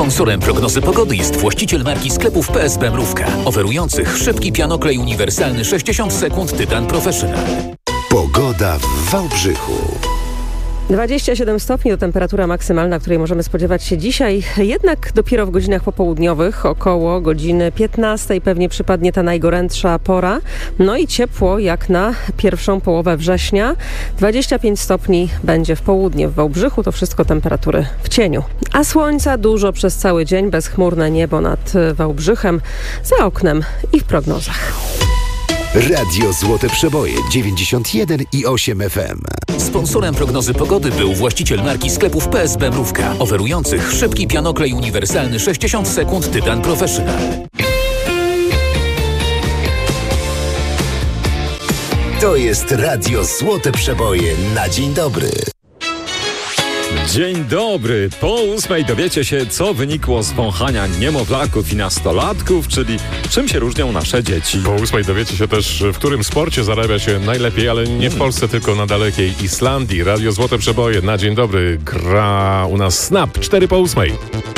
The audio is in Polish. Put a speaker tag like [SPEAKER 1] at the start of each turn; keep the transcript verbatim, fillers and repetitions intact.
[SPEAKER 1] Sponsorem prognozy pogody jest właściciel marki sklepów P S B Mrówka, oferujących szybki pianoklej uniwersalny sześćdziesiąt sekund Tytan Professional.
[SPEAKER 2] Pogoda w Wałbrzychu.
[SPEAKER 3] dwadzieścia siedem stopni to temperatura maksymalna, której możemy spodziewać się dzisiaj. Jednak dopiero w godzinach popołudniowych, około godziny piętnastej pewnie przypadnie ta najgorętsza pora. No i ciepło jak na pierwszą połowę września. dwadzieścia pięć stopni będzie w południe w Wałbrzychu. To wszystko temperatury w cieniu. A słońca dużo przez cały dzień. Bezchmurne niebo nad Wałbrzychem, za oknem i w prognozach.
[SPEAKER 2] Radio Złote Przeboje dziewięćdziesiąt jeden i osiem F M.
[SPEAKER 1] Sponsorem prognozy pogody był właściciel marki sklepów P S B Mrówka, oferujących szybki pianoklej uniwersalny sześćdziesiąt sekund Tytan Professional.
[SPEAKER 2] To jest Radio Złote Przeboje na dzień dobry.
[SPEAKER 4] Dzień dobry. Po ósmej dowiecie się, co wynikło z wąchania niemowlaków i nastolatków, czyli czym się różnią nasze dzieci.
[SPEAKER 5] Po ósmej dowiecie się też, w którym sporcie zarabia się najlepiej, ale nie w Polsce, tylko na dalekiej Islandii. Radio Złote Przeboje na dzień dobry gra u nas Snap. Cztery po ósmej.